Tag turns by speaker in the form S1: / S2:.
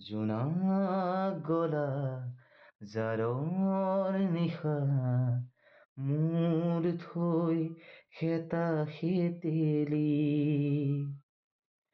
S1: জোনাক গলা জাৰৰ নিশা মূৰ থৈ হেতা হেতেলি